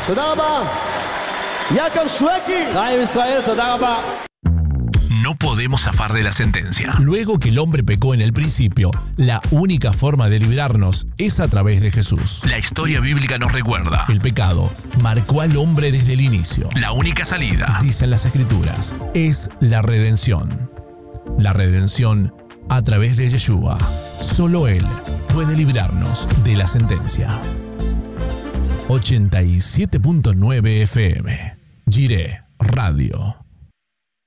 תודה רבה. יעקב שווקי. חיים ישראל, תודה רבה. No podemos zafar de la sentencia. Luego que el hombre pecó en el principio, la única forma de librarnos es a través de Jesús. La historia bíblica nos recuerda: el pecado marcó al hombre desde el inicio. La única salida, dicen las Escrituras, es la redención. La redención a través de Yeshua. Solo Él puede librarnos de la sentencia. 87.9 FM. Jireh Radio.